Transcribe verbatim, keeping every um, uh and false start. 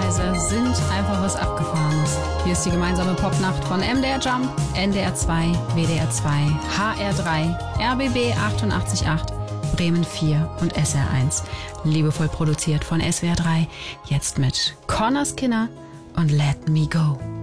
Reise sind einfach was Abgefahrenes. Hier ist die gemeinsame Popnacht von M D R Jump, N D R zwei, W D R zwei, H R drei, R B B achtundachtzig Komma acht, Bremen vier und S R eins. Liebevoll produziert von S W R drei. Jetzt mit Corner Skinner und Let Me Go.